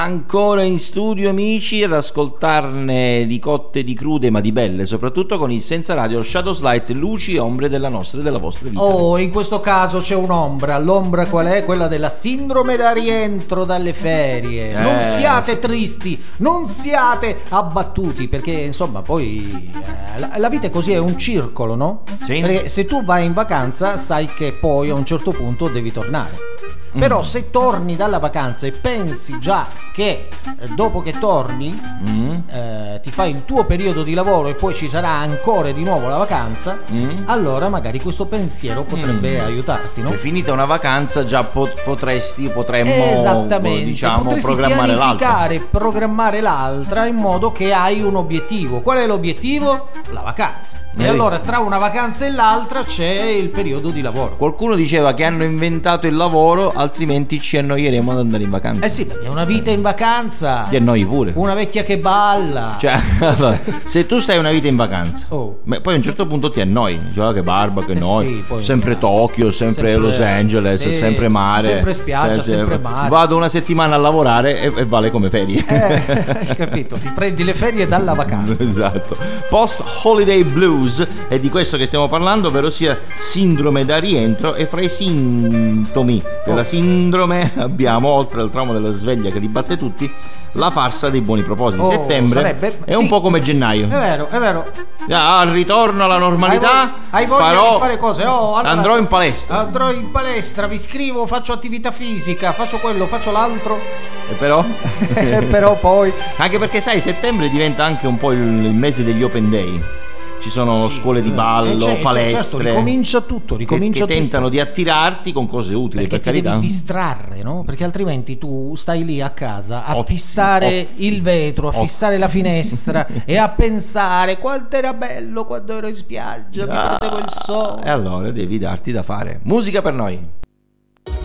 Ancora in studio, amici, ad ascoltarne di cotte, di crude, ma di belle, soprattutto con il Senza Radio Shadows Light, luci e ombre della nostra e della vostra vita. Oh, in questo caso c'è un'ombra. L'ombra qual è? Quella della sindrome da rientro dalle ferie. Non siate tristi, non siate abbattuti, perché insomma poi la vita è così, è un circolo, no? Sì. Perché se tu vai in vacanza sai che poi a un certo punto devi tornare. Però se torni dalla vacanza e pensi già che dopo che torni ti fai il tuo periodo di lavoro e poi ci sarà ancora di nuovo la vacanza, allora magari questo pensiero potrebbe aiutarti, no? Se finita una vacanza già potremmo Esattamente, diciamo potresti programmare l'altra in modo che hai un obiettivo. Qual è l'obiettivo? La vacanza. E allora tra una vacanza e l'altra c'è il periodo di lavoro. Qualcuno diceva che hanno inventato il lavoro, altrimenti ci annoieremo ad andare in vacanza. Eh sì, perché è una vita in vacanza. Ti annoi pure. Una vecchia che balla. Cioè, allora, se tu stai una vita in vacanza, poi a un certo punto ti annoi. Cioè, che barba, che noi. Sì, poi sempre Tokyo, sempre Los Angeles, sì, sempre mare. Sempre spiaggia, sempre mare. Vado una settimana a lavorare e vale come ferie. Hai capito? Ti prendi le ferie dalla vacanza. Esatto. Post Holiday Blues è di questo che stiamo parlando, ovvero sia sindrome da rientro, e fra i sintomi della sindrome abbiamo, oltre al trauma della sveglia che li batte tutti, la farsa dei buoni propositi. Settembre è un po' come gennaio. È vero. Al ritorno alla normalità hai voglia di fare cose. Allora, andrò in palestra, mi iscrivo, faccio attività fisica, faccio quello, faccio l'altro. E però? Però poi anche perché sai, settembre diventa anche un po' il mese degli open day. Ci sono scuole di ballo, palestre. Certo, ricomincia tutto. Che tentano di attirarti con cose utili, perché per carità. Devi distrarre, no? Perché altrimenti tu stai lì a casa a fissare il vetro, a fissare la finestra e a pensare quanto era bello quando ero in spiaggia, mi prendevo il sole. E allora devi darti da fare. Musica per noi.